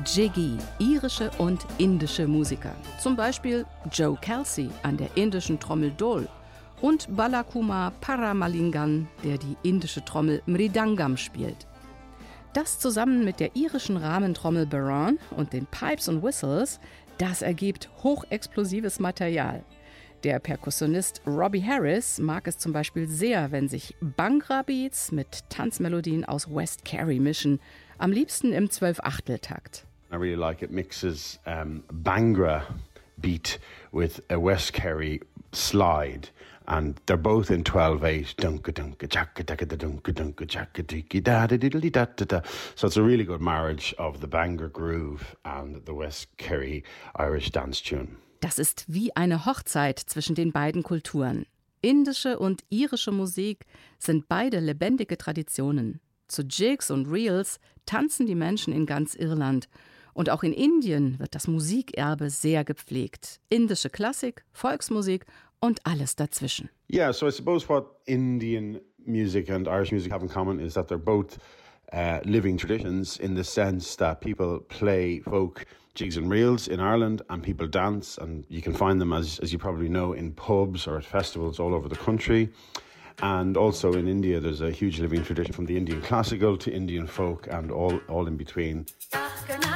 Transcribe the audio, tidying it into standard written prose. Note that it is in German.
Jiggy, irische und indische Musiker. Zum Beispiel Joe Kelsey an der indischen Trommel Dol und Balakumar Paramalingan, der die indische Trommel Mridangam spielt. Das zusammen mit der irischen Rahmentrommel Baran und den Pipes und Whistles, das ergibt hochexplosives Material. Der Perkussionist Robbie Harris mag es zum Beispiel sehr, wenn sich Bhangra-Beats mit Tanzmelodien aus West Carry mischen, am liebsten im 12/8-Takt. I really like it mixes Bhangra beat with a West Carry slide. And they're both in 12/8. So it's a really good marriage of the Bhangra groove and the West Kerry Irish dance tune. Das ist wie eine Hochzeit zwischen den beiden Kulturen. Indische und irische Musik sind beide lebendige Traditionen. Zu Jigs und Reels tanzen die Menschen in ganz Irland. Und auch in Indien wird das Musikerbe sehr gepflegt. Indische Klassik, Volksmusik und alles dazwischen. Yeah, so I suppose what Indian music and Irish music have in common is that they're both living traditions in the sense that people play folk jigs and reels in Ireland and people dance, and you can find them, as you probably know, in pubs or at festivals all over the country. And also in India, there's a huge living tradition from the Indian classical to Indian folk and all in between.